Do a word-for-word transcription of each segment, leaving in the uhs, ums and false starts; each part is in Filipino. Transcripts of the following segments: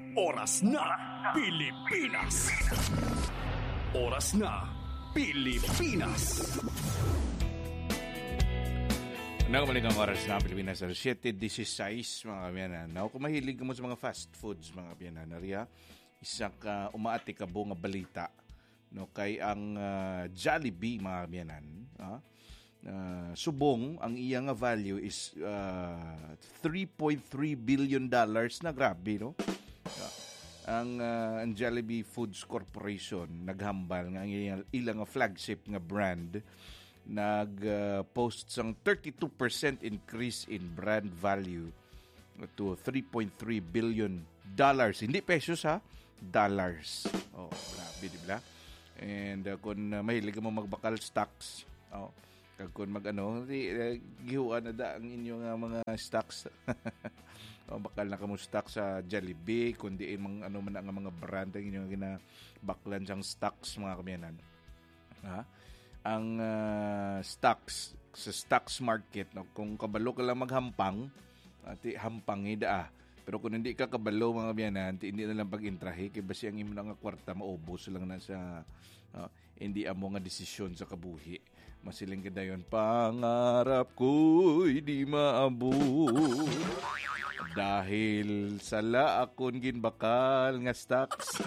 Oras na Pilipinas. Oras na Pilipinas. Nakabalik ang oras na Pilipinas sa seven sixteen mga kabiyanan. Now, kung mahilig mo sa mga fast foods mga kabiyanan, nariya, isang uh, umaati ka bunga balita no, kay ang uh, Jollibee mga kabiyanan. Uh, uh, subong, ang iyang value is uh, three point three billion dollars na grabe, no? Uh, ang, uh, ang Jollibee Foods Corporation naghambal ng ilang, ilang flagship nga brand nag-post uh, sang thirty-two percent increase in brand value to three point three billion dollars. Hindi pesos ha, dollars. Oh, grabe, di ba? And uh, kung uh, mahilig mo magbakal stocks, oh, kung mag-ano, uh, gihuan na da ang inyong uh, mga stocks. Oh, bakal na kamo stock sa Jollibee, kundi mang ano man ang mga brand ang inyong ginabaklan sang stocks mga kamyanan. Ha? Ang uh, stocks sa stocks market, no, kung kabalo ka lang maghampang, ati hampang ida ah. Pero kung hindi ka kabalo mga biyanan, hindi na lang pag-intrahe kay basi ang imo nga kwarta maubos lang na sa uh, hindi amo nga desisyon sa kabuhi. Masiling ka dayon, pangarap ko'y di maabot dahil sala akon ginbakal nga stocks.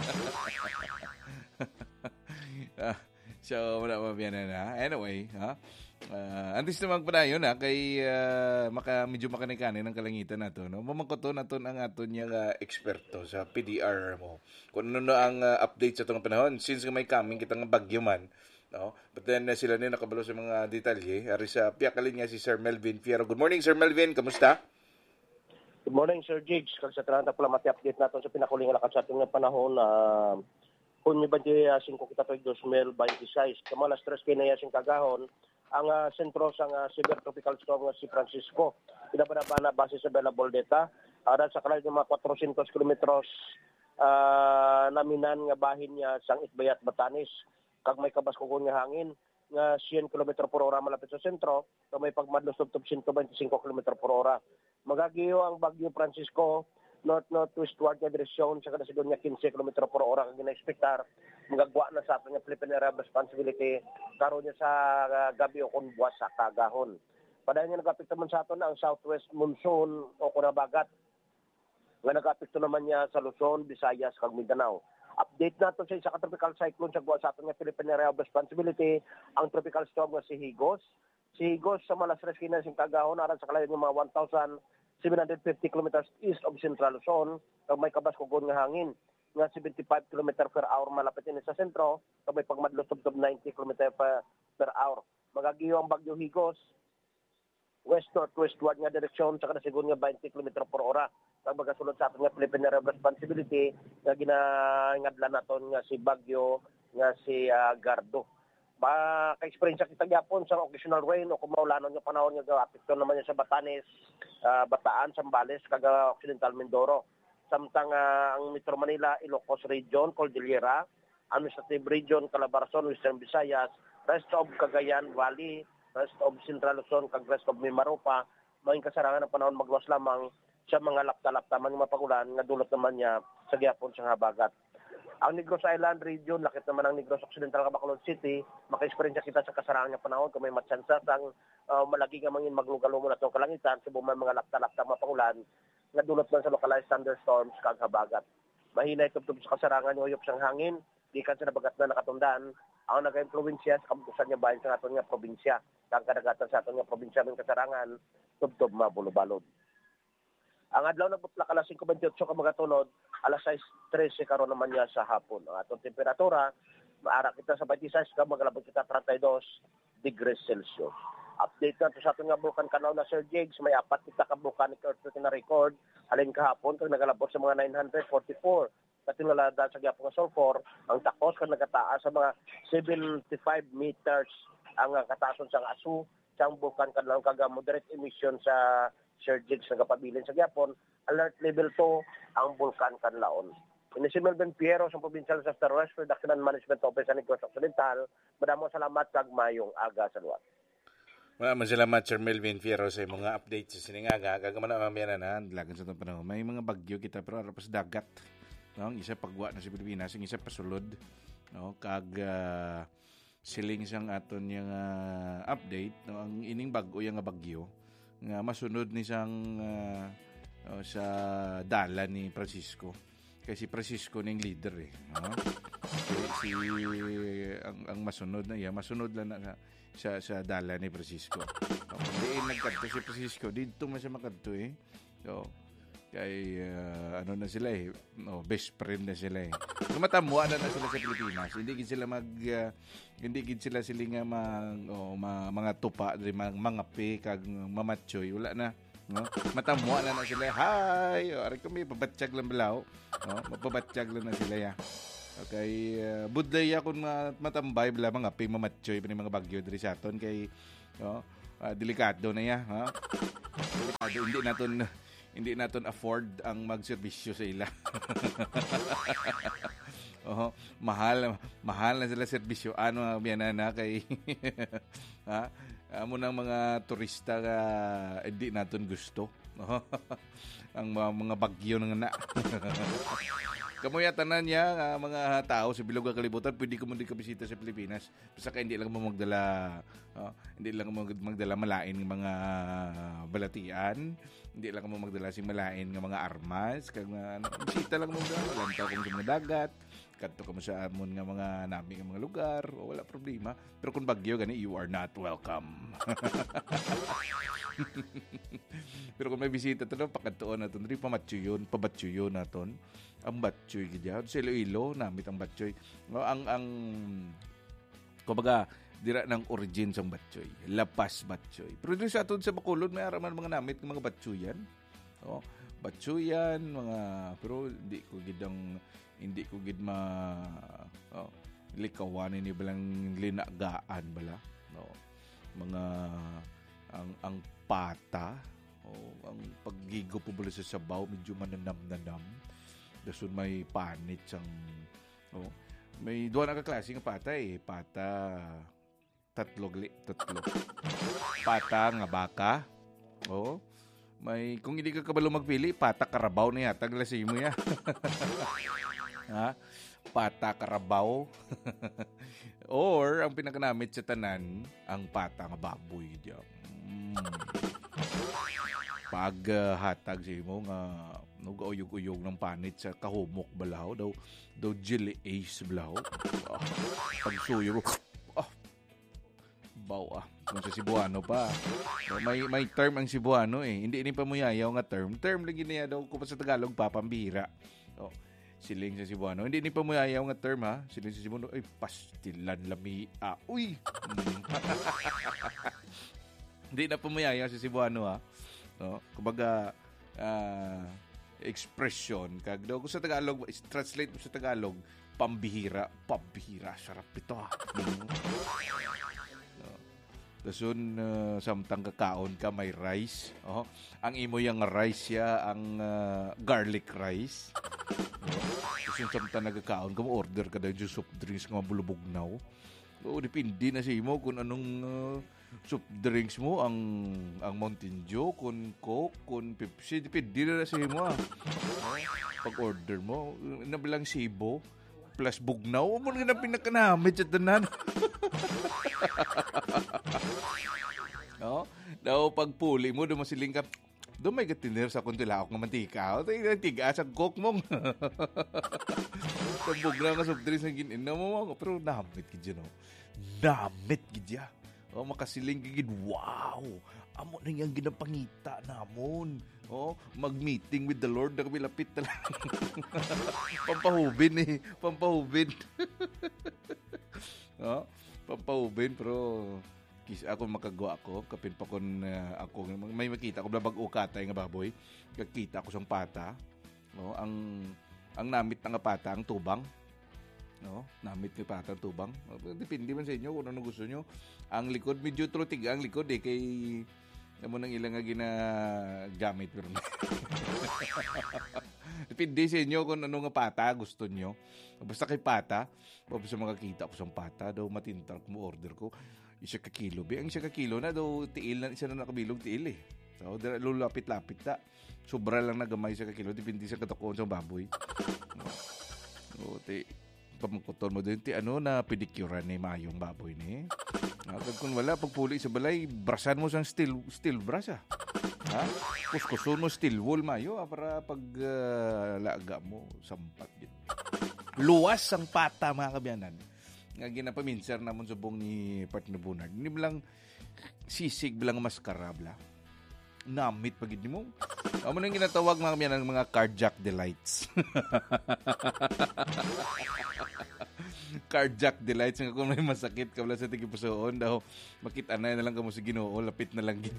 ah, So, wala pa biyan na. Anyway, ha? Uh, antes na magpadayon na kay uh, maka, medyo makanikani ng kalangitan na to. No? Mamangkoto na to ang ato niya uh, eksperto sa P D R mo. Kung ano na ang uh, update sa itong panahon. Since may coming kitang bagyo man. No? But then uh, sila na nakabalo sa mga detalye. Ari sa piyakalin niya si Sir Melvin Fierro. Good morning, Sir Melvin. Kamusta? Good morning, Sir Jigs. Kag sa taranta pala mati-update natin sa pinakuling na sa ating panahon na uh, Hunyo ba di uh, singko kita to two thousand twenty-six. Kamalas tres kinaya sing kagahon ang uh, sentro sa uh, severe tropical storm nga si Francisco. Pinababa na base sa available data. Ara sa kalay ng mga four hundred kilometers uh, naminan nga bahin niya sang Itbayat Batanes. Kag may kabaskugon nga hangin nga one hundred kilometers per hora malapit sa sentro, kag may pagmadlos of one hundred twenty-five kilometers per hora. Magagiyo ang bagyo Francisco north-northwestward nga direksyon sa kada sigon nga fifteen kilometers per hora kag gina-expectar magagwa na sa ato nga Philippine Area of Responsibility karon niya sa uh, gabi o kun buwas sa kagahon. Padayon nga nagapekto man sa ato na ang southwest monsoon o kunabagat nga nagapekto naman niya sa Luzon, Visayas kag Mindanao. Update nato sa isa ka tropical cyclone sa buwas sa ato nga Philippine Area of Responsibility ang tropical storm nga si Higos. Si Higos sa malas tres kinas sing kagahon aran sa kalayo nga mga one thousand seven hundred fifty kilometers east of Central Luzon, kag may kabaskugon nga hangin nga seventy-five kilometers per hour malapit ini sa sentro, kag may pagmadlos of ninety kilometers per, per hour. Magagiyo ang bagyo Higos west northwestward nga direksyon sa kada sigon nga twenty kilometers per hora. Kag magasulod sa aton nga Philippine Area of Responsibility nga ginangadlan naton nga si bagyo nga si uh, Gardo. Ba ka-experience kita gyapon sa occasional rain o kung maulanon nga panahon nga apekto naman niya sa Batanes, uh, Bataan, Zambales, kag Occidental Mindoro. Samtang uh, ang Metro Manila, Ilocos Region, Cordillera, Administrative Region, Calabarzon, Western Visayas, rest of Cagayan Valley, rest of Central Luzon, kag rest of Mimaropa, maging kasarangan ng panahon magluwas lamang sa mga lapta-lapta man nga pagulan nga dulot naman niya sa gyapon sa habagat. Ang Negros Island region, lakit naman ang Negros Occidental, Bacolod City, maka-experience kita sa kasarangan ng panahon kung may matsansa ang uh, malagi nga mangin maglugalo mo na itong kalangitan, subuman mga lapta-lapta mapagulan, nga dulot man sa localized thunderstorms kag habagat. Mahina itubtub sa kasarangan yung uyop siyang hangin, di kan sa nabagat na nakatundaan, ang nagayong probinsya sa kabukusan niya bahin sa aton nga probinsya, kang kadagatan sa aton nga probinsya ng kasarangan, tubtub mabulo-balod. Ang adlaw nagbutlak alas five twenty-eight ka magatunod, alas six thirteen karon naman niya sa hapon. Ang atong temperatura, maara kita sa twenty-six ka magalabot kita thirty-two degrees Celsius. Update na to sa ating nga Vulcan Canal na Sir Jigs, may apat kita ka volcanic earthquake na record, halin kahapon kag nagalabot sa mga nine hundred forty-four. Katingalada sa gyapon nga sulfur, ang takos kag nagataas sa mga seventy-five meters ang kataason sa Asu, sa Vulcan Canal kag moderate emission sa Sir Jigs sa kapabilin sa Gyapon, alert level two ang Vulcan Canlaon. Ini si Melvin Fierro sa Provincial Disaster Risk Reduction and Management Office sa Negros Occidental. Madamo salamat kag mayong aga sa luwas. Maraming salamat, Sir Melvin Fierro, sa mga updates sa siningaga. Gagaman na mamaya na, lagan sa itong panahon. May mga bagyo kita, pero araw pa sa dagat. No? Ang isa pagwa na sa Pilipinas, ang isa pasulod. No? Kag uh, siling sang aton yung uh, update. No? Ang ining bago yung bagyo, nga masunod ni sang uh, uh, sa dala ni Francisco. Kasi Francisco ning leader eh. No? Si, si ang, ang masunod na iya, masunod lang na sa sa dala ni Francisco. So, hindi nagkadto si Francisco dito man siya makadto eh. So, kay uh, ano na sila eh, no, best friend na sila eh. Matamuan na, na sila sa Pilipinas. Hindi gid sila mag uh, hindi gid sila sila nga mag, oh, ma, mga tupa, mga mangapi kag mamatchoy, wala na. No? Matamuan na na sila. Hi, oh, ari kami pabatsyag lang balaw. No, mapabatsyag lang na sila ya. Okay, uh, budlay akong matambay bala mga pi mamatchoy pa ni mga bagyo diri sa aton kay no, uh, delikado na ya, ha. Delikado, hindi naton hindi naton afford ang magserbisyo sa ila. Oh, mahal mahal na sila serbisyo. Ano biyan na kay ha? Amo nang mga turista nga uh, hindi naton gusto. Ang mga, mga bagyo nang na. Kamuya tanan niya uh, mga tao sa bilog nga kalibutan pwede ko mo din kabisita sa Pilipinas basta ka hindi lang mo magdala uh, hindi lang mo magdala malain ng mga balatian, hindi lang mo magdala sing malain ng mga armas kag uh, bisita lang mo magdala lantaw ko sa mga dagat kadto ka mo sa amon nga mga nami nga mga lugar o wala problema, pero kung bagyo gani you are not welcome. Pero kung may bisita to pakadtuon naton diri pamatsuyon pabatsuyon naton ang batchoy gidya sa Iloilo namit ang batchoy no, ang ang kumbaga dira ng origin sang batchoy lapas batchoy, pero dito sa aton sa Bacolod may araman mga namit ng mga batchoyan oh batchoyan mga pero hindi ko gidang hindi ko gid ma oh, likawan ni balang linagaan bala no mga ang ang pata oh ang paggigo po bala sa sabaw medyo mananam-nanam. Dasun may panit sang oh, may duha na ka klase nga pata eh, pata tatlo tatlo. Pata nga baka. Oh, may kung hindi ka kabalo magpili, pata karabaw na yata glasi mo ya. Ha? Pata karabaw. Or ang pinakanamit sa tanan, ang pata nga baboy diyan. Mm. Pag uh, hatag si mo nga nag-uyog-uyog ng panit sa kahumok balaw daw daw jelly ace balaw. Oh, pag suyo oh, baw ah kung sa Cebuano pa. So, may may term ang Cebuano eh. Hindi ini pa mo yayaw nga term. Term lagi niya daw kung sa Tagalog pa pambira. Oh, siling sa Cebuano. Hindi ni pa mo yayaw nga term ha. Siling sa Cebuano ay pastilan lami. Ah, uy. Hindi na pa mo yayaw sa Cebuano ha. No, kumbaga uh, expression kag daw ko sa Tagalog translate mo sa Tagalog pambihira pambihira sarap ito ah. No. Dasun uh, samtang kakaon ka may rice oh ang imo yang rice ya ang uh, garlic rice no. Dasun samtang nagkakaon ka mo order ka daw soft drinks nga bulubugnaw oh depende na sa imo kung anong uh, soft drinks mo ang ang Mountain Dew kun Coke kun Pepsi depende na sa imo ah. Pag order mo nabilang sibo plus bugnaw mo na pinakanamit sa tanan. No daw pag puli mo do masiling ka do may gatiner sa kun tilaok nga mantika o tay tiga sa Coke mo. Sa bugnaw nga soft drinks nga gininom mo pero namit gid no namit gid ya. Oh, makasiling gigid. Wow! Amo na yung ginapangita namon. Oh, mag-meeting with the Lord na kami lapit na lang. Pampahubin eh. Pampahubin. Oh, pampahubin pero kis ako makagawa ako kapin pa kon uh, ako may makita ko blabag ukatay nga baboy. Kakita ko sang pata. Oh, ang ang namit nga pata ang tubang. No, namit ni patang tubang. Depende man sa inyo kung ano gusto nyo. Ang likod medyo trutig ang likod eh kay amo nang ilang nga ginagamit pero. Depende sa inyo kung ano nga pata gusto nyo. Basta kay pata, basta makakita ko sa pata daw matintar mo order ko. isa ka kilo. Be, ang isa ka kilo na daw tiil na isa na nakabilog tiil eh. So, lulapit-lapit ta. Sobra lang na gamay sa ka kilo. Depende sa katukoon sa baboy. O, ti, pamangkuton mo din, ti ano na pedicure ni mayong baboy ni. Agad kung wala, pagpuli sa balay, brasan mo sang steel, steel brush ah. Ha? Kuskusun mo steel wool mayo ah, para pag uh, laga mo, sampat yun. Luwas ang pata mga kabyanan. Nga ginapaminser namon sa buong ni Partner Bunard. Hindi lang sisig bilang maskara bla. Namit pag hindi mo. Amo nang ginatawag mga kabyanan ng mga cardiac delights. Cardiac delights nga kung may masakit ka wala sa tigipusoon daw makita na na lang kamo sa Ginoo lapit na lang gid.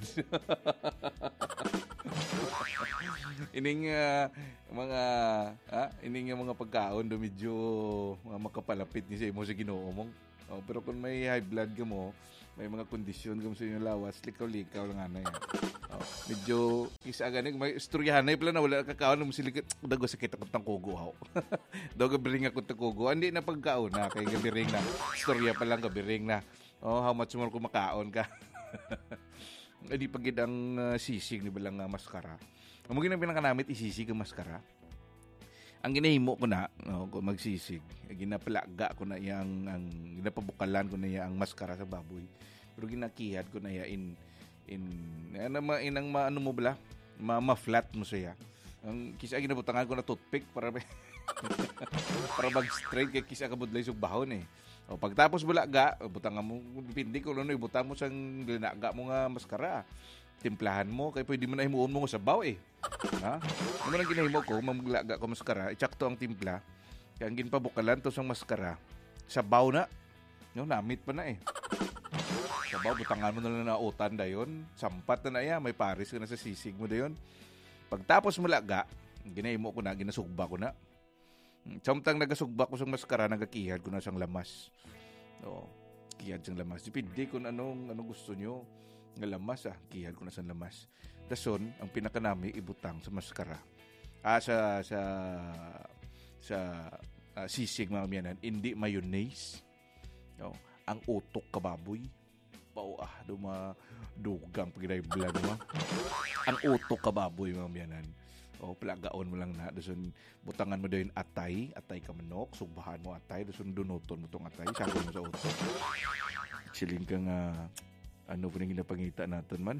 Ining uh, mga ah, ining mga pagkaon do medyo uh, makapalapit ni sa imo sa Ginoo mong. Oh, pero kung may high blood ka mo, may mga kondisyon ka mo sa inyong lawas, likaw-likaw lang ana yan. Oh, medyo isa ganig may istoryahan na pala na wala kakaon mo silikat dago sakit ako tang kugo haw. Dago biring ako tang kugo. Andi na pagkaon na kay gabiring na. Istorya pa lang gabiring na. Oh, how much more kung makaon ka. Hindi pagid ang uh, sisig ni bilang uh, maskara. Amo ginang pinakanamit isisig ang maskara. Ang ginahimo ko na, no, kung magsisig, ginapalaga ko na yang ang ginapabukalan ko na ya ang maskara sa baboy. Pero ginakihad ko na ya in in ano ma inang maano mo bala, ma-flat mo siya. Ang kisa ginabutangan ko na toothpick para para mag straight kay kisa ka budlay sug bahon eh. O pagtapos bulaga, butangan mo dipindi ko ano ibutang mo sang ginaga mo nga maskara. Timplahan mo kay pwede mo na himuon mo sa sabaw eh. Ha? Ano nang ginahimo ko, mamaglaga ko maskara, itsakto ang timpla. Kaya ang ginpabukalan to sang maskara, sabaw na. No, namit pa na eh. Sabaw, butangan mo na lang na utan dayon. Sampat na na iya, may paris ka na sa sisig mo dayon. Pagtapos mulaga, ginahimo ko na, ginasugba ko na. Samtang nagasugba ko sang maskara, nagakihad ko na sang lamas. O, kihad sang lamas. Dipindi kung anong, anong gusto nyo. Nga lamas ah, kihad ko na sa lamas. Dason, ang pinakanami ibutang sa maskara. Ah, sa sa sa uh, sisig mga miyanan, hindi mayonnaise. No, ang utok kababoy. Pao ah, duma dugang pagday blood mo. Ang utok kababoy mga miyanan. O plagaon mo lang na dason butangan mo dayon atay, atay ka manok, subahan mo atay, dason dunuton mo tong atay, sabi mo sa utok. Siling ka nga ano po nang ginapangita natin man.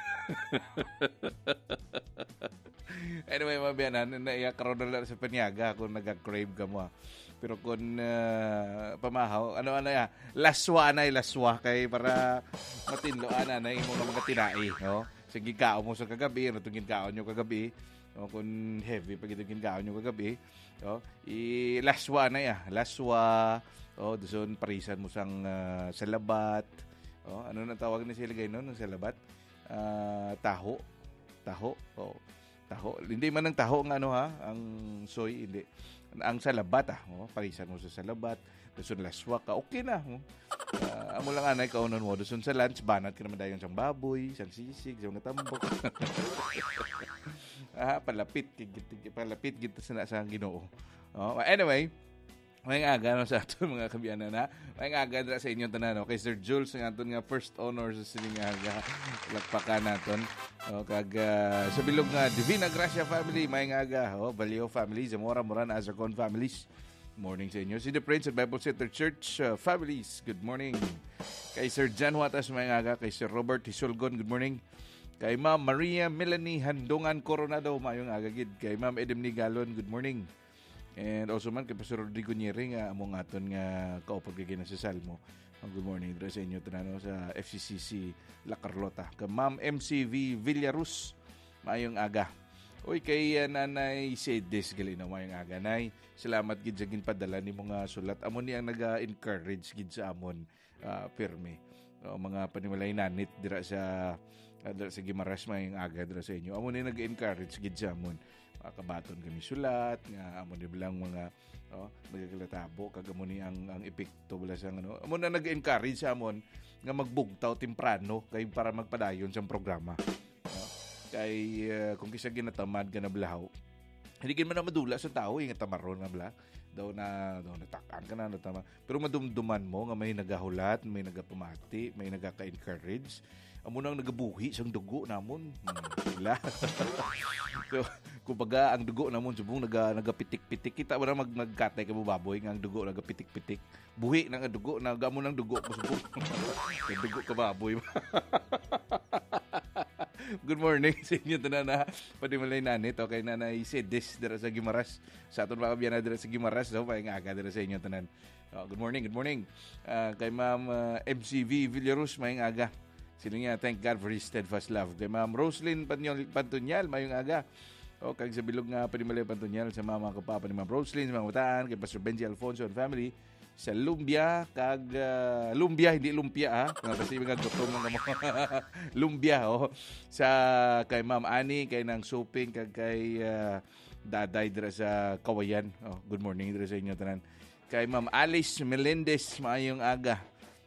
Anyway, mabiyanan, naiyak karoon na lang sa panyaga kung nag-crave ka mo. Pero kung uh, pamahaw, ano ano ya, laswa na laswa kay para matinloan na yung mga mga tinai. No? Sige kao mo sa kagabi, ano itong ginkaon nyo kagabi. No? Kung heavy pag itong ginkaon nyo kagabi. No? I-laswa na ya, laswa. O, doon parisan mo sang uh, salabat. Oh, ano nang tawag ni sila gay noon sa labat? Uh, taho. Taho. Oh, taho. Hindi man ang taho ng ano ha, ang soy hindi. Ang salabat ah, oh, parisan mo sa salabat, dason laswa ka. Okay na. Oh. Uh, amo lang anay kaunon mo dason sa lunch banat ka naman dayon sang baboy, sang sisig, sang natambok. ah, palapit gid palapit gid sa sa Ginoo. Oh, anyway, may aga no sa ato mga kabiyanan na. May aga dra sa inyong tanan no. Kay Sir Jules ang aton nga first honor sa sining aga. Lakpakan naton. O kag uh, sa bilog nga Divina Gracia family, may aga. O Balio family, Zamora Moran Azarcon families. Morning sa inyo. Si The Prince at Bible Center Church uh, families. Good morning. Kay Sir Jan Watas may aga. Kay Sir Robert Hisulgon, good morning. Kay Ma'am Maria Melanie Handungan Coronado, mayong aga gid. Kay Ma'am Edem Nigalon, good morning. And also man kay Pastor Rodrigo Nieri nga among aton nga kaupod kay sa Salmo. Good morning dira sa inyo tanano sa F C C C La Carlota. Kay Ma'am M C V Villarus, mayong aga. Oy kay uh, Nanay Sedes gali na mayong aga nay. Salamat gid sa ginpadala ni mga sulat. Amon ni ang naga-encourage gid sa amon uh, pirmi. Uh, mga panimalay nanit dira sa uh, dira sa Gimaras mayong aga dira sa inyo. Amon ni nag-encourage gid sa amon. Kabaton kami sulat nga amo ni bilang mga oh nagagalatabo kag amo ni ang ang epekto bala sa ano amo na nag-encourage sa amon nga magbugtaw temprano kay para magpadayon sa programa no? Kay uh, kung kisa ginatamad ka na blahaw Hindi kin man na madula sa tao, yung tamaron nga bla. Daw na, daw natakan ka na, natama. Pero madumduman mo nga may nagahulat, may nagapamati, may nagaka-encourage. Amo nang nagabuhi sang dugo namon. Hmm, sila. So, kumbaga, ang dugo namon, subong naga, nagapitik-pitik. Kita mo na mag, magkatay ka mo baboy, nga ang dugo nagapitik-pitik. Buhi na nga dugo, nagamo ng dugo ko subong. Yung dugo ka baboy. Good morning sa inyo tanan na padimalay nanit okay nanay Sidis dira sa Gimaras sa aton mga kabiyanan dira sa Gimaras so may aga dira sa inyo tanan. Oh, good morning, good morning. Uh, kay Ma'am uh, M C V Villaros may aga. Sila nga thank God for His steadfast love. Kay Ma'am Roslyn Panyol Pantunyal may aga. O kag sa bilog nga padimalay Pantunyal sa mama kapapa ni Ma'am Roslyn sa mga bataan kay Pastor Benji Alfonso and family sa Lumbia kag uh, Lumbia hindi lumpia ha kasi mga gutom ng mga Lumbia oh sa kay Ma'am Ani kay nang Suping kag kay uh, Daday dira sa Kawayan. Oh, good morning dira sa inyo tanan. Kay Ma'am Alice Melendez maayong aga.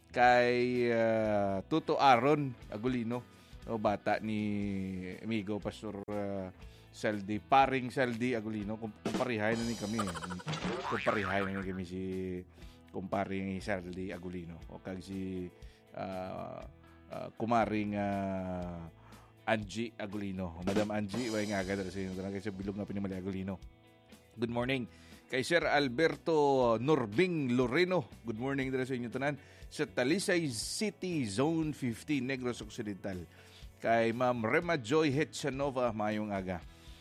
Kay uh, Tuto Aaron Agulino o oh, bata ni amigo Pastor uh, Saldi paring Saldi Agulino kumparihay na ni kami. Kumparihay na ni kami si kumparing Saldi Agulino o kag si uh, uh, kumaring uh, Angie Agulino. Madam Angie, way nga agad sa inyo kay sa bilog nga pinimali Agulino. Good morning kay Sir Alberto Norbing Loreno. Good morning dira sa inyo tanan sa Talisay City Zone fifteen Negros Occidental. Kay Ma'am Rema Joy Hetchanova mayong aga.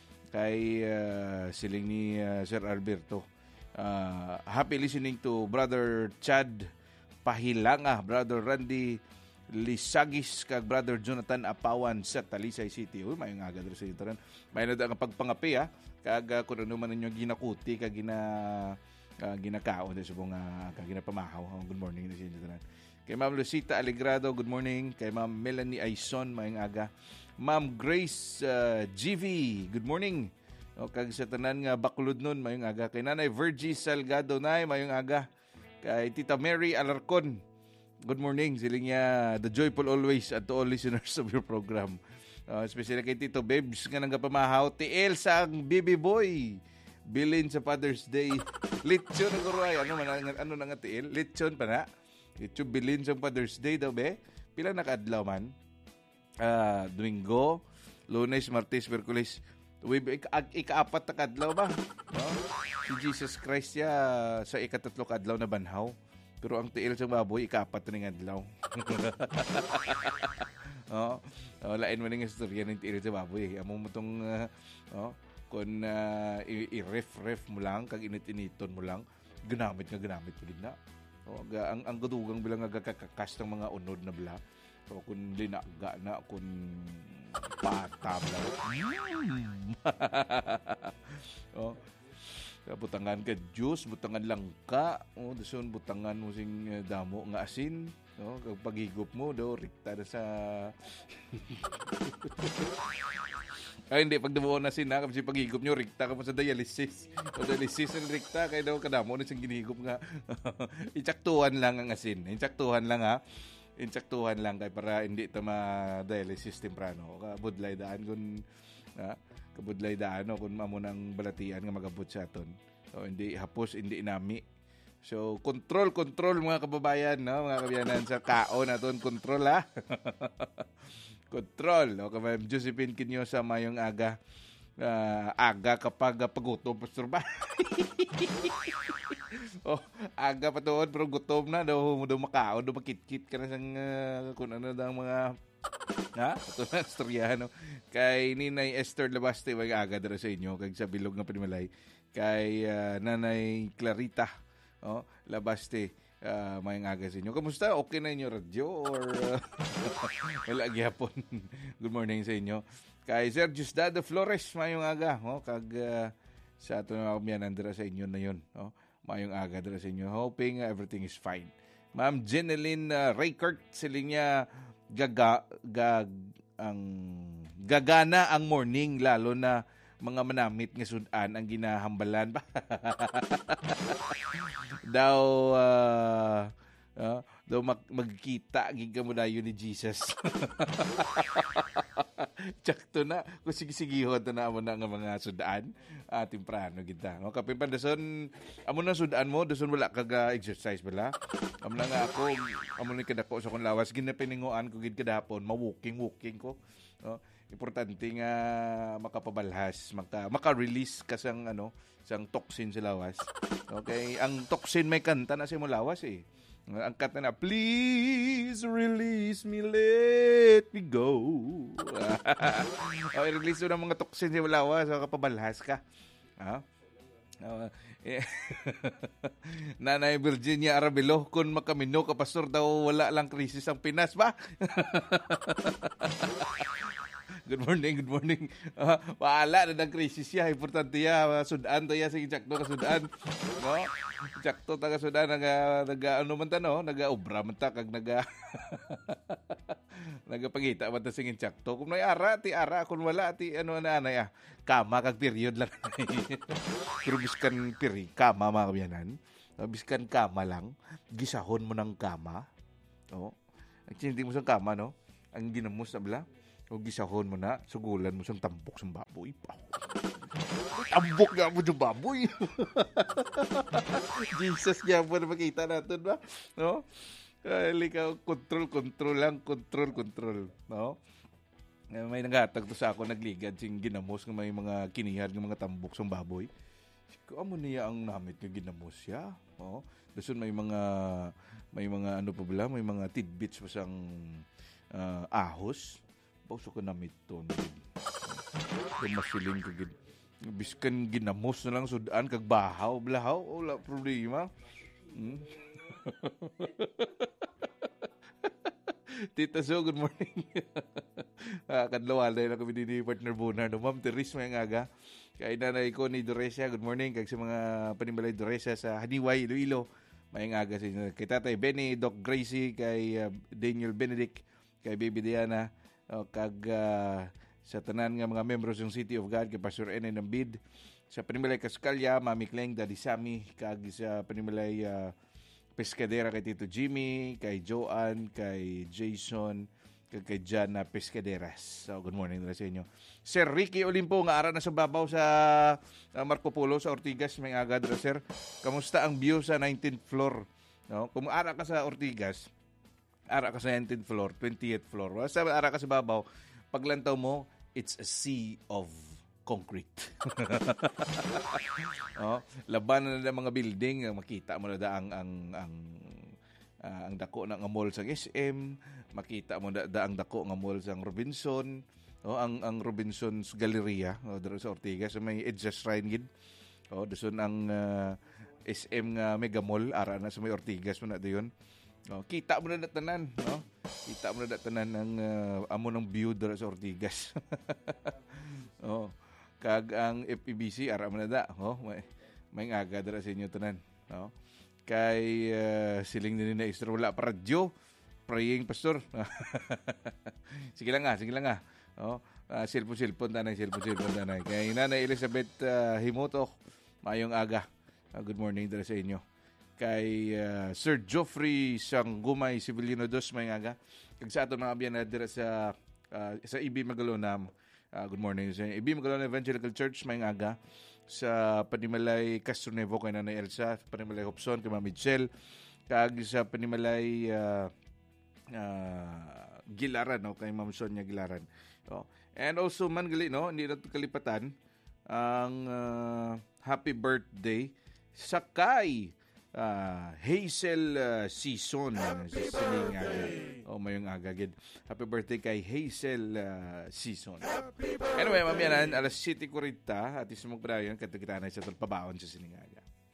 Kay uh, siling ni uh, Sir Alberto. Uh, happy listening to Brother Chad Pahilanga, Brother Randy Lisagis, kag Brother Jonathan Apawan sa Talisay City. Uy, may nga agad sa ito rin. May na ang pagpangapi ha. Kag uh, kung ano man ninyo ginakuti, kag gina, uh, ginakaon sa subong uh, kag ginapamahaw. Oh, good morning sa inyo rin. Kay Ma'am Lucita Alegrado, good morning. Kay Ma'am Melanie Aison, may aga. Ma'am Grace uh, G V, good morning. O kag sa tanan nga baklod nun mayong aga kay Nanay Virgie Salgado nay mayong aga kay Tita Mary Alarcon. Good morning siling niya the joyful always at to all listeners of your program. Uh, especially kay Tito Babes nga nagapamahaw ti Elsa ang baby boy. Bilin sa Father's Day. Lechon ang kuruay ano man ano na nga ti El? Lechon pa na. Lechon bilin sa Father's Day daw be. Pila na kaadlaw man? Uh, Domingo, Lunes, Martes, Miyerkules. Ika-apat na kadlaw ba? No? Si Jesus Christ ya sa ikatatlo kadlaw na banhaw. Pero ang tiil sa baboy, ika-apat na kadlaw. Oh, oh, lain mo ng istorya ng tiil sa baboy. Amo mo itong, uh, oh, kung uh, i-ref-ref mo lang, kag init-initon mo lang, ginamit nga ginamit mo din na. Oh, ang, ang gadugang bilang nagkakakas ng mga unod na bala. So, kung linaga na, kung patam lang. Mm. Oh, butangan ka juice, butangan langka, oh, dason butangan mo sing uh, damo nga asin, no, kag paghigop mo do rikta na sa ay hindi pag damo na sin na kasi paghigop nyo rikta ka mo sa dialysis. O dialysis ang rikta kay daw kadamo na sing ginihigop nga. Itsaktuhan lang ang asin. Itsaktuhan lang ha. Insaktuhan lang kay para hindi ito ma-dialysis temprano. Kabudlay daan kung ha? Kabudlay daan no, kung mamo ng balatian nga magabot sa aton. So hindi hapos, hindi inami. So control, control mga kababayan, no? Mga kabayanan sa kaon naton, control ha. Control. O kay Ma'am Josephine Kinyosa mayong aga. Uh, aga kapag uh, pagutom pastor ba? Oh, aga pa tuon pero gutom na daw mo daw makaon daw makit-kit ka na sang uh, kung ano daw mga ha ito na istorya no kay Ninay Esther Labaste wag aga dira sa inyo kay sa bilog nga panimalay kay uh, Nanay Clarita oh Labaste uh, mayang aga sa inyo kamusta okay na inyo radyo or uh, wala gyapon good morning sa inyo kay Sir Jusdado Flores mayong aga oh kag uh, sa ato na kumyan dira sa inyo na yon oh mayong aga dira sa inyo. Hoping uh, everything is fine. Ma'am Jeneline uh, Raykert, siling niya gaga, gag, ang, gagana ang morning, lalo na mga manamit nga sudan ang ginahambalan ba? daw, uh, uh, daw mag, magkita, giga mo dayo ni Jesus. Tsakto na. Kung sige-sigihon na amo na nga mga sudaan. Ah, timprano kita. O, kapin pa, dason, amo na sudaan mo, dason wala kag-exercise bala. Amo na nga ako, amo na kadako sa kong lawas, ginapininguan ko gid kadahapon, ma-walking-walking ko. No? Importante nga makapabalhas, maka, maka-release ka sang, ano, sang toxin sa lawas. Okay? Ang toxin may kanta na sa mo lawas eh. Ang kanta na, please release me, let me go. Okay, release mo ng mga toxin sa lawas, so kapabalhas ka. Ha? Uh, eh. Nanay Virginia Arabelo, kung makamino ka, pastor daw, wala lang krisis ang Pinas ba? Good morning, good morning. Uh, wala na ng krisis ya. Importante ya. Sudan to ya. Sige, Jakto ka Sudan. No? Jakto ta ka Sudan. Naga, naga, ano man ta, no? Naga-obra man ta. Kag naga, nagapangita man ta singin Jakto. Kung may ara, ti ara. Kung wala, ti ano na, na ya. Kama, kag period lang. Pero biskan peri, kama, mga kabyanan. Biskan kama lang. Gisahon mo ng kama. No? Ang hindi mo sa kama, no? Ang ginamos na bala. O gisahon mo na, sugulan mo siyang tambok sa baboy pa. Tambok nga mo sa baboy. Jesus nga po na makita natin ba? No? Kaya ka, control, control lang, control, control. No? May nangatag to sa ako, nagligad sing ginamos ng may mga kinihad ng mga tambok sa baboy. Siko, amo niya ang namit ng ginamos siya. No? Dasun may mga, may mga ano pa bala, may mga tidbits pa siyang uh, ahos. Pauso ko na miton. Kung masiling ko gid. Biskan ginamos na lang sudan kag bahaw, blahaw, wala problema. Hmm? Tita So, good morning. ah, kadlawalay na kami ni partner Bonar. No, Ma'am Teres may ngaga. Kay nanay ko ni Doresia, good morning. Kag sa mga panimbalay Doresia sa Haniway, Iloilo. May ngaga sa inyo. Kay Tatay Benny, Doc Gracie, kay uh, Daniel Benedict, kay Baby Diana, o kag uh, sa tanan nga mga membros ng City of God, kay Pastor N. Nambid, sa Panimalay Kaskalya, Mami Kleng, Daddy Sammy, kag sa Panimalay uh, Pescadera kay Tito Jimmy, kay Joanne, kay Jason, kag kay Jana Pescaderas. So, good morning na sa inyo. Sir Ricky Olimpo, nga ara na sa babaw sa uh, Marco Polo, sa Ortigas, may agad na, sir. Kamusta ang view sa nineteenth floor? No? Kung ara ka sa Ortigas, ara ka sa nineteenth floor, twentieth floor. Sa ara ka sa babaw, paglantaw mo, it's a sea of concrete. Oh, labanan na ng mga building, makita mo na da ang ang ang uh, ang dako ng mall sa S M, makita mo da, da ang dako ng mall sa Robinson, oh, ang ang Robinson's Galleria, oh, dito sa Ortigas, so may Edsa Shrine gid. Oh, doon ang uh, S M nga Mega Mall, ara na sa may Ortigas mo na dayon. Oh, kita mo na datanan, no? Kita mo na datanan ng uh, amo ng view dira sa Ortigas. Oh, kag ang F E B C ara mo na da, oh, may may aga dira sa inyo tanan, no? Kay uh, siling din na extra wala pa radyo, praying pastor. Sige lang nga, sige lang nga. Oh, uh, cellphone cellphone tanay, cellphone cellphone tanay. Kay Nanay Elizabeth uh, Himotok, mayong aga. Uh, good morning dira sa inyo. Kay uh, Sir Geoffrey Sanggumay Civiliano dos may ngaga. Kag sa aton mga biyan na dira sa uh, sa I B Magalona. Uh, good morning sa I B Magalona Evangelical Church may ngaga. Sa Panimalay Castro Nevo kay Nanay Elsa, Panimalay Hopson kay Ma'am Michelle, kag sa Panimalay uh, uh, Gilaran, no, kay Ma'am Sonia Gilaran. Oh. And also man gali, no, hindi nato kalipatan ang uh, happy birthday sa kay Uh, Hazel uh, Season uh, sining aga. Oh, mayong aga gid. Happy birthday kay Hazel uh, Season. Anyway, mamiyanan alas siyete forty at isang magpadayon kadto kita na sa pabaon sa sining aga.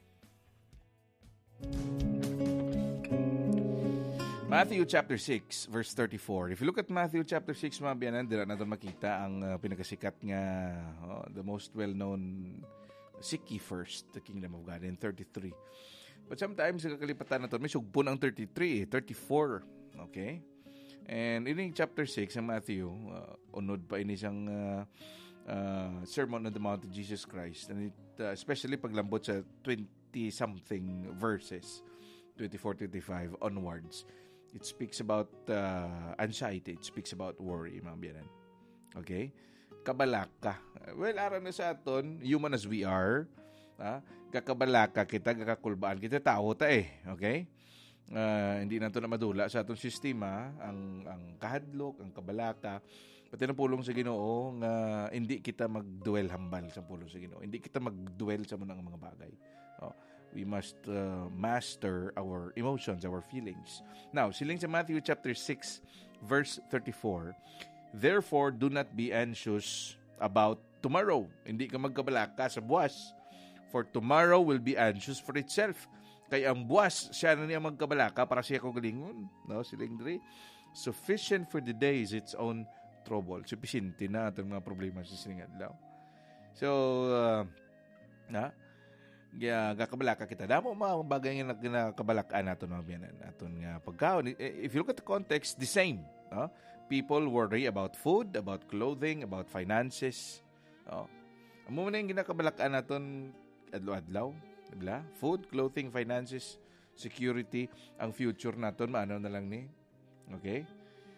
Matthew chapter six verse thirty-four. If you look at Matthew chapter six, mamiyanan dira naton makita ang uh, pinakasikat nga oh, the most well-known seek ye first the kingdom of God in thirty-three. But sometimes, sa kakalipatan na ito, may sugpon ang thirty-three, thirty-four. Okay? And in chapter six ng Matthew, uh, unod pa ini siyang uh, uh, Sermon on the Mount of Jesus Christ. And it, uh, especially paglambot sa twenty-something verses, twenty-four, twenty-five onwards. It speaks about uh, anxiety. It speaks about worry, mga biyanan. Okay? Kabalaka. Well, aram na sa aton, human as we are, ha? Kakabalaka kita, kakakulbaan kita, tao ta eh. Okay? Uh, hindi na ito na madula sa atong sistema, ang, ang kahadlok, ang kabalaka, pati na pulong sa Ginoo nga hindi kita mag-dwell hambal sa pulong sa Ginoo. Hindi kita mag-dwell sa mga mga bagay. Oh, we must uh, master our emotions, our feelings. Now, siling sa Matthew chapter six, verse thirty-four, therefore, do not be anxious about tomorrow. Hindi ka magkabalaka sa buwas. For tomorrow will be anxious for itself. Kaya ang buwas, siya na niya magkabalaka para siya kong galingon. No, siling diri. Sufficient for the day is its own trouble. Sufficiente na itong mga problema sa siling adlaw. So, uh, na, yeah, gakabalaka kita. Damo mga bagay nga nakabalakaan nato ng biyanan. Aton nga pagkaon. If you look at the context, the same. No? People worry about food, about clothing, about finances. No? Ang muna yung ginakabalakaan naton adlaw-adlaw. Diba? Food, clothing, finances, security, ang future naton maano na lang ni. Okay?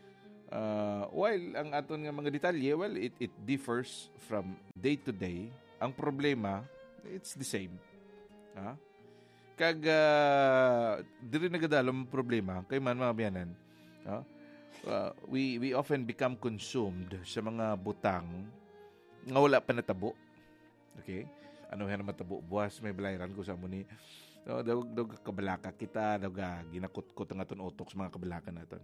Uh, while ang aton nga mga detalye, well, it, it differs from day to day. Ang problema, it's the same. Ha? Kag, uh, diri nagadalom problema, kay man mga biyanan, ha? Uh, we, we often become consumed sa mga butang nga wala pa natabo. Okay? Ano yan na matabo? Buwas, may balayran ko sa mo ni. So, daw, daw kabalaka kita, daw ginakot-kot ang aton utok sa mga kabalaka naton.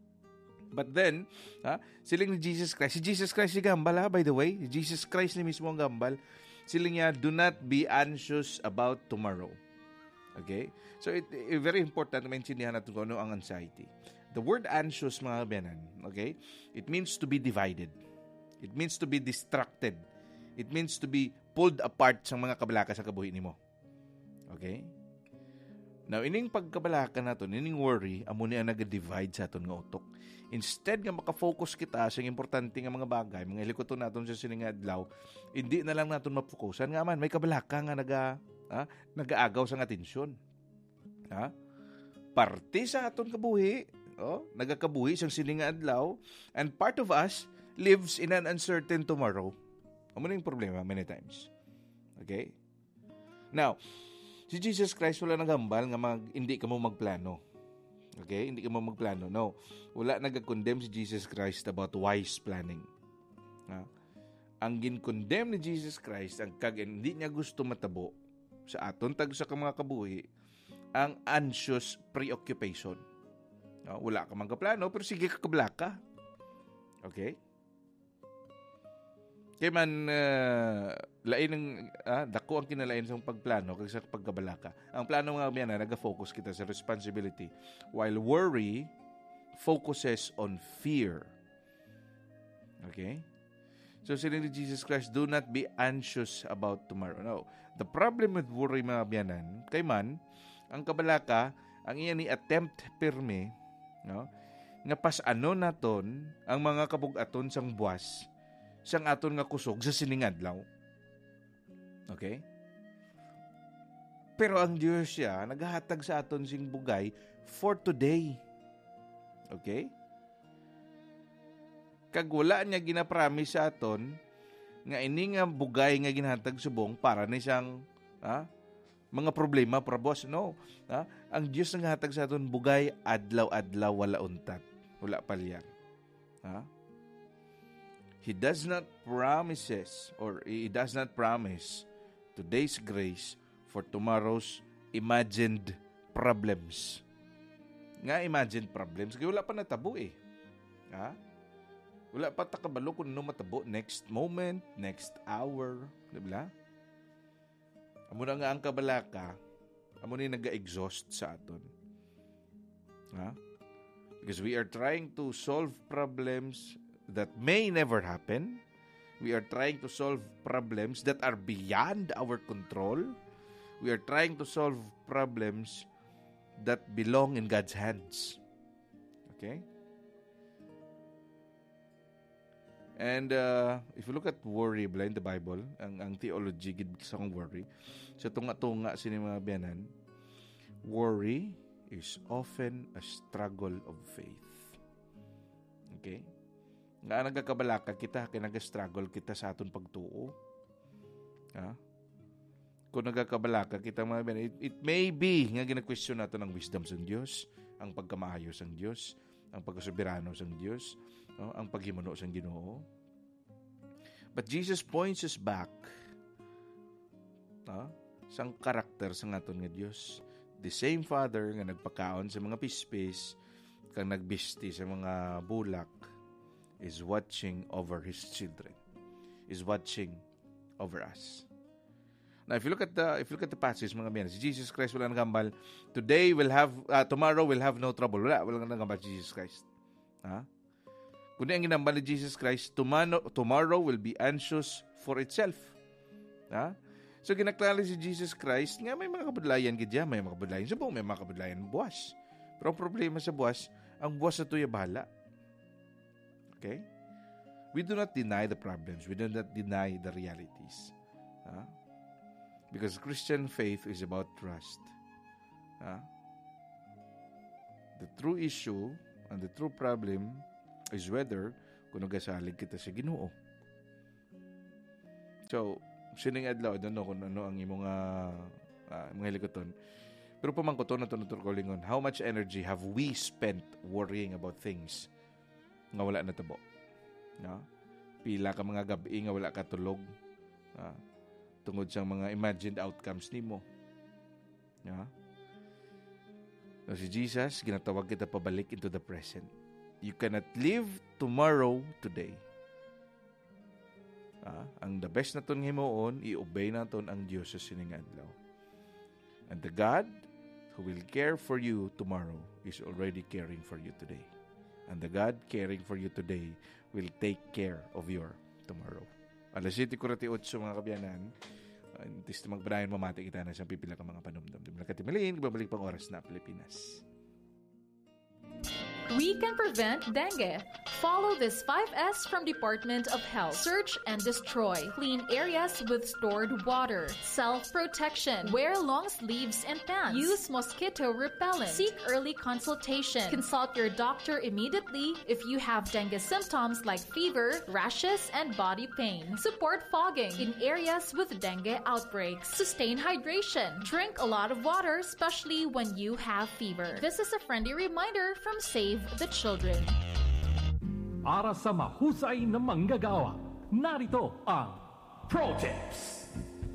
But then, ha, siling ni Jesus Christ, si Jesus Christ si gambal ha, by the way, Jesus Christ ni mismo ang gambal. Siling niya, do not be anxious about tomorrow. Okay? So, it, it very important na maintindihan natin kung ano ang anxiety. The word anxious, mga benan, okay, it means to be divided. It means to be distracted. It means to be pulled apart sa mga kabalaka sa kabuhi nimo. Okay? Now, ining pagkabalaka naton, ining worry, amo ni ang nag-divide sa aton nga utok. Instead nga makafocus kita sa importante nga mga bagay, mga hilikoton naton sa sining adlaw, hindi na lang naton mafokusan nga man may kabalaka nga naga ha, nagaagaw sa atensyon. Ha? Parte sa aton kabuhi, oh, nagakabuhi sa sining adlaw, and part of us lives in an uncertain tomorrow. Amo na yung problema many times. Okay? Now, si Jesus Christ wala nagambal nga mag, hindi ka mo magplano. Okay? Hindi ka mo magplano. No. Wala nag-condemn si Jesus Christ about wise planning. Ha? Ang gin-condemn ni Jesus Christ, ang kag hindi niya gusto matabo sa aton tag sa mga kabuhi, ang anxious preoccupation. No? Wala ka magkaplano, pero sige kakablaka. Okay? Kaya man, uh, lain ng, ah, dako ang kinalain sa pagplano kaysa sa pagkabalaka. Ang plano nga yan, nag-focus kita sa responsibility. While worry focuses on fear. Okay? So, sinabi ni Jesus Christ, do not be anxious about tomorrow. No. The problem with worry, mga biyanan, kay man, ang kabalaka, ang iyan ni attempt pirme, no, nga pas-ano naton ang mga kabug-aton sang buwas, sang aton nga kusog sa siningadlaw. Okay? Pero ang Diyos siya, naghahatag sa aton sing bugay for today. Okay? Kag wala niya ginapromise sa aton, nga ini nga bugay nga ginhatag subong para ni siyang ha, mga problema para boss. No. Ha? Ang Diyos naghahatag sa aton bugay adlaw-adlaw wala untat. Wala palyar. Ha? He does not promises or He does not promise today's grace for tomorrow's imagined problems. Nga imagined problems, kaya wala pa natabo eh. Ha? Wala pa takabalo kung ano matabo next moment, next hour. Diba? Amo na nga ang kabalaka, amo na nag-exhaust sa aton. Ha? Because we are trying to solve problems that may never happen. We are trying to solve problems that are beyond our control. We are trying to solve problems that belong in God's hands. Okay? And uh, if you look at worry in the Bible, ang, ang theology gid sa kong worry, sa tunga-tunga sini mga biyanan, worry is often a struggle of faith. Okay? Nga nagkakabalaka kita, kaya nag-struggle kita sa aton pagtuo. Ha? Kung nagkakabalaka kita, mga ben, it, it may be nga gina-question nato ng wisdom sa Diyos, ang pagkamaayos ng Diyos, ang pagkasoberano sa Diyos, no? Ang paghimuno sa Ginoo. But Jesus points us back, no? Sang karakter sa aton nga Diyos. The same Father nga nagpakaon sa mga pispis, kang nagbisti sa mga bulak, is watching over His children, is watching over us. Now, if you look at the if you look at the passage, mga biyan, si Jesus Christ wala nagambal. Today will have, uh, tomorrow will have no trouble. Wala, wala nagambal si Jesus Christ. Ha? Kundi ang ginambal ni Jesus Christ, tomorrow, tomorrow will be anxious for itself. Ha? So, ginaklali si Jesus Christ, nga may mga kabudlayan gidya, may mga kabudlayan sa buong, may mga kabudlayan buwas. Pero ang problema sa buwas, ang buwas na ito'y bahala. Okay? We do not deny the problems. We do not deny the realities. Huh? Because Christian faith is about trust. Huh? The true issue and the true problem is whether kung nagasalig kita sa Ginoo. So, sining adlaw, I don't know kung ano ang imong uh, uh, mga hilikoton. Pero pamangkoton na ito na turukolingon, how much energy have we spent worrying about things nga wala na tabo? No? Pila ka mga gabi nga wala ka tulog. No? Tungod sa mga imagined outcomes nimo. No? No, si Jesus, ginatawag kita pabalik into the present. You cannot live tomorrow today. Ah, ang the best naton himuon, i-obey naton ang Dios sa sining adlaw. And the God who will care for you tomorrow is already caring for you today. And the God caring for you today will take care of your tomorrow. alas siyete forty-eight mga kabyanan, intis na magbanayan mamati kita na siyang pipila ka mga panumdum. Di mo nakatimaliin, babalik pang oras na Pilipinas. We can prevent dengue. Follow this five S from Department of Health. Search and destroy. Clean areas with stored water. Self-protection. Wear long sleeves and pants. Use mosquito repellent. Seek early consultation. Consult your doctor immediately if you have dengue symptoms like fever, rashes, and body pain. Support fogging in areas with dengue outbreaks. Sustain hydration. Drink a lot of water, especially when you have fever. This is a friendly reminder from Save the Children. Para sa mahusay na manggagawa, narito ang Pro Tips.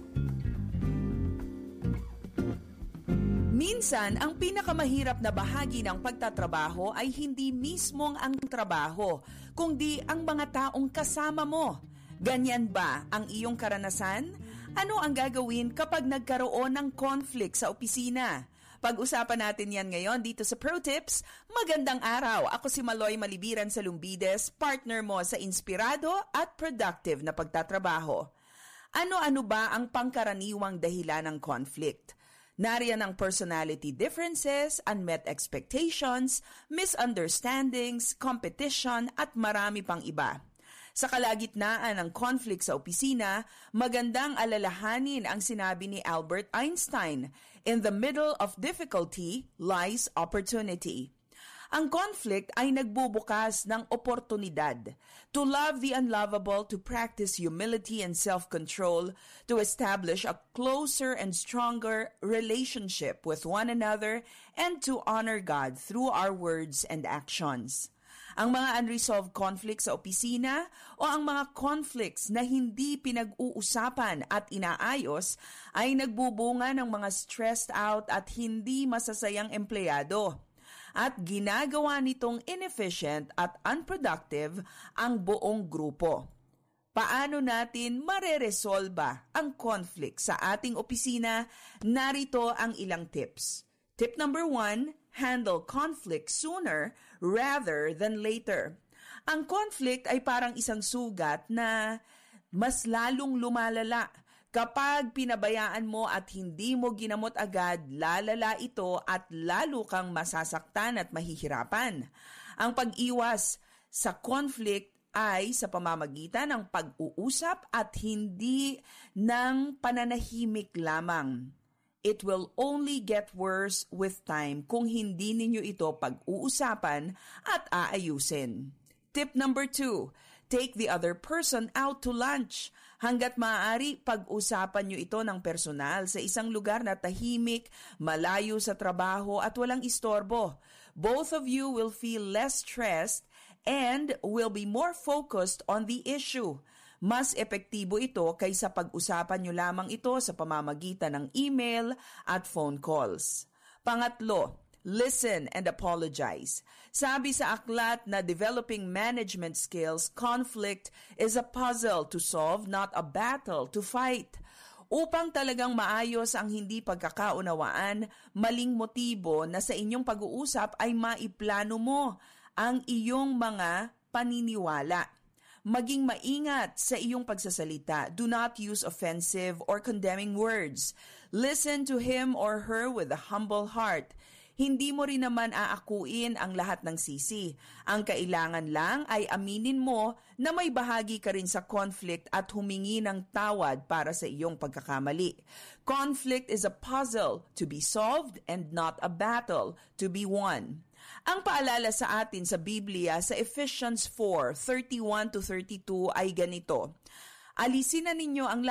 Minsan, ang pinakamahirap na bahagi ng pagtatrabaho ay hindi mismong ang trabaho, kundi ang mga taong kasama mo. Ganyan ba ang iyong karanasan? Ano ang gagawin kapag nagkaroon ng conflict sa opisina? Pag-usapan natin yan ngayon dito sa Pro Tips. Magandang araw! Ako si Maloy Malibiran sa Lumbides, partner mo sa inspirado at productive na pagtatrabaho. Ano-ano ba ang pangkaraniwang dahilan ng conflict? Nariyan ang personality differences, unmet expectations, misunderstandings, competition at marami pang iba. Sa kalagitnaan ng conflict sa opisina, magandang alalahanin ang sinabi ni Albert Einstein, "In the middle of difficulty lies opportunity." Ang conflict ay nagbubukas ng oportunidad to love the unlovable, to practice humility and self-control, to establish a closer and stronger relationship with one another, and to honor God through our words and actions. Ang mga unresolved conflicts sa opisina o ang mga conflicts na hindi pinag-uusapan at inaayos ay nagbubunga ng mga stressed out at hindi masasayang empleyado. At ginagawa nitong inefficient at unproductive ang buong grupo. Paano natin mareresolba ang conflict sa ating opisina? Narito ang ilang tips. Tip number one, handle conflict sooner rather than later. Ang conflict ay parang isang sugat na mas lalong lumalala. Kapag pinabayaan mo at hindi mo ginamot agad, lalala ito at lalo kang masasaktan at mahihirapan. Ang pag-iwas sa conflict ay sa pamamagitan ng pag-uusap at hindi ng pananahimik lamang. It will only get worse with time kung hindi ninyo ito pag-uusapan at aayusin. Tip number two, take the other person out to lunch. Hanggat maaari, pag-usapan nyo ito ng personal sa isang lugar na tahimik, malayo sa trabaho at walang istorbo. Both of you will feel less stressed and will be more focused on the issue. Mas epektibo ito kaysa pag-usapan nyo lamang ito sa pamamagitan ng email at phone calls. Pangatlo, listen and apologize. Sabi sa aklat na developing management skills, conflict is a puzzle to solve, not a battle to fight. Upang talagang maayos ang hindi pagkakaunawaan, maling motibo na sa inyong pag-uusap ay maiplano mo ang iyong mga paniniwala. Maging maingat sa iyong pagsasalita. Do not use offensive or condemning words. Listen to him or her with a humble heart. Hindi mo rin naman aakuin ang lahat ng sisi. Ang kailangan lang ay aminin mo na may bahagi ka rin sa conflict at humingi ng tawad para sa iyong pagkakamali. Conflict is a puzzle to be solved and not a battle to be won. Ang paalala sa atin sa Biblia sa Ephesians four, thirty-one to thirty-two ay ganito, alisin na ninyo ang